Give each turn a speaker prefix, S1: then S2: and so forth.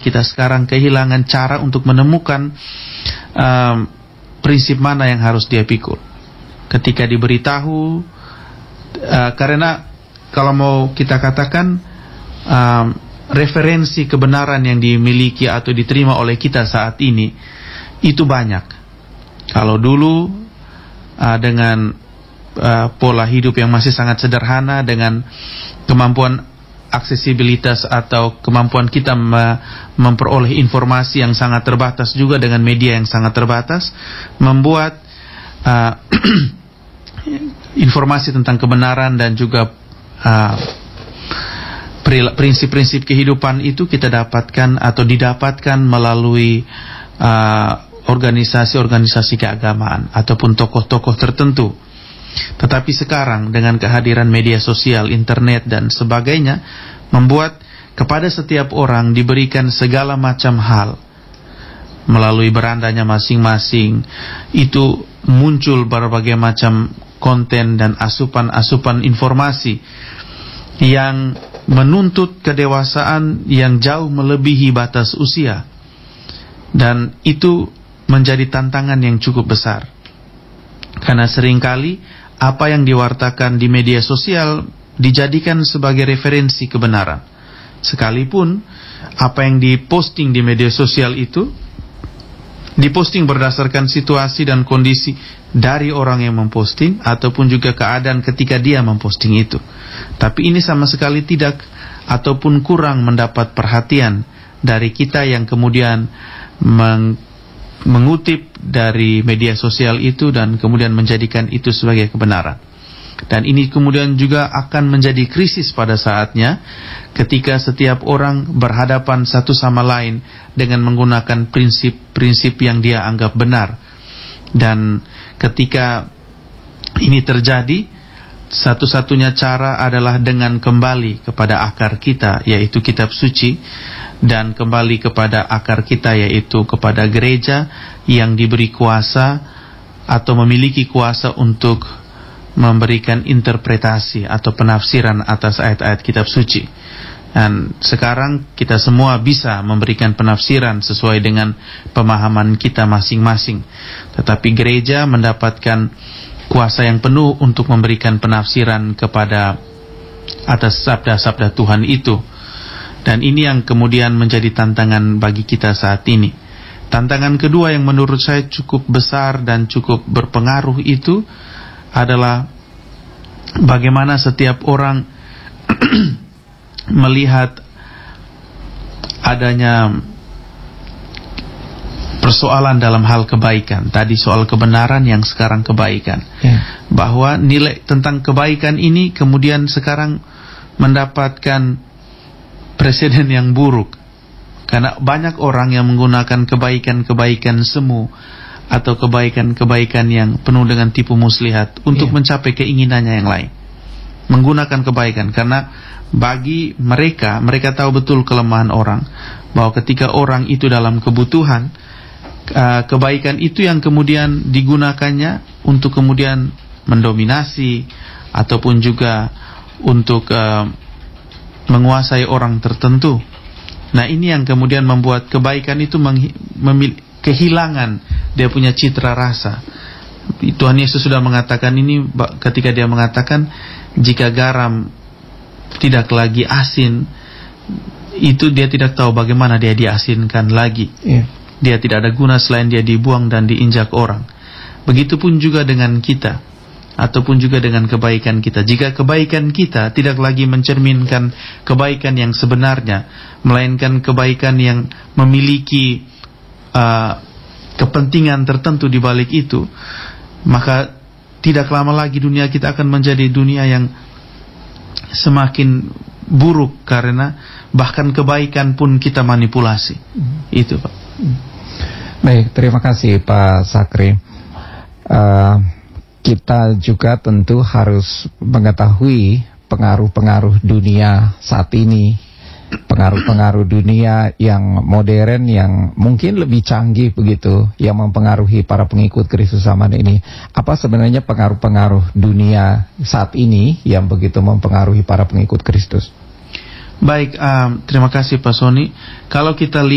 S1: kita sekarang kehilangan cara untuk menemukan prinsip mana yang harus dia pikul ketika diberitahu, karena kalau mau kita katakan referensi kebenaran yang dimiliki atau diterima oleh kita saat ini itu banyak. Kalau dulu dengan pola hidup yang masih sangat sederhana, dengan kemampuan aksesibilitas atau kemampuan kita memperoleh informasi yang sangat terbatas juga dengan media yang sangat terbatas, membuat informasi tentang kebenaran dan juga prinsip-prinsip kehidupan itu kita dapatkan atau didapatkan melalui organisasi-organisasi keagamaan ataupun tokoh-tokoh tertentu. Tetapi sekarang dengan kehadiran media sosial, internet dan sebagainya, membuat kepada setiap orang diberikan segala macam hal melalui berandanya masing-masing. Itu muncul berbagai macam konten dan asupan-asupan informasi yang menuntut kedewasaan yang jauh melebihi batas usia, dan itu menjadi tantangan yang cukup besar karena seringkali apa yang diwartakan di media sosial dijadikan sebagai referensi kebenaran, sekalipun apa yang diposting di media sosial itu diposting berdasarkan situasi dan kondisi dari orang yang memposting ataupun juga keadaan ketika dia memposting itu. Tapi ini sama sekali tidak ataupun kurang mendapat perhatian dari kita yang kemudian mengutip dari media sosial itu dan kemudian menjadikan itu sebagai kebenaran. Dan ini kemudian juga akan menjadi krisis pada saatnya ketika setiap orang berhadapan satu sama lain dengan menggunakan prinsip-prinsip yang dia anggap benar. Dan ketika ini terjadi, satu-satunya cara adalah dengan kembali kepada akar kita, yaitu kitab suci, dan kembali kepada akar kita, yaitu kepada gereja yang diberi kuasa atau memiliki kuasa untuk memberikan interpretasi atau penafsiran atas ayat-ayat kitab suci. Dan sekarang kita semua bisa memberikan penafsiran sesuai dengan pemahaman kita masing-masing. Tetapi gereja mendapatkan kuasa yang penuh untuk memberikan penafsiran kepada atas sabda-sabda Tuhan itu. Dan ini yang kemudian menjadi tantangan bagi kita saat ini. Tantangan kedua yang menurut saya cukup besar dan cukup berpengaruh itu adalah bagaimana setiap orang melihat adanya persoalan dalam hal kebaikan. Tadi soal kebenaran, yang sekarang kebaikan. Bahwa nilai tentang kebaikan ini kemudian sekarang mendapatkan presiden yang buruk. Karena banyak orang yang menggunakan kebaikan-kebaikan semu atau kebaikan-kebaikan yang penuh dengan tipu muslihat untuk mencapai keinginannya yang lain. Menggunakan kebaikan karena bagi mereka tahu betul kelemahan orang, bahwa ketika orang itu dalam kebutuhan, kebaikan itu yang kemudian digunakannya untuk kemudian mendominasi ataupun juga untuk menguasai orang tertentu. Nah, ini yang kemudian membuat kebaikan itu kehilangan dia punya citra rasa. Tuhan Yesus sudah mengatakan ini ketika dia mengatakan jika garam tidak lagi asin, itu dia tidak tahu bagaimana dia diasinkan lagi. Dia tidak ada guna selain dia dibuang dan diinjak orang. Begitupun juga dengan kita, ataupun juga dengan kebaikan kita. Jika kebaikan kita tidak lagi mencerminkan kebaikan yang sebenarnya, melainkan kebaikan yang memiliki kepentingan tertentu di balik itu, maka tidak lama lagi dunia kita akan menjadi dunia yang semakin buruk, karena bahkan kebaikan pun kita manipulasi. Itu, Pak.
S2: Baik, terima kasih Pak Sakri. Kita juga tentu harus mengetahui pengaruh-pengaruh dunia saat ini, pengaruh-pengaruh dunia yang modern, yang mungkin lebih canggih begitu, yang mempengaruhi para pengikut Kristus zaman ini. Apa sebenarnya pengaruh-pengaruh dunia saat ini yang begitu mempengaruhi para pengikut Kristus?
S1: Baik, terima kasih Pak Sony. Kalau kita lihat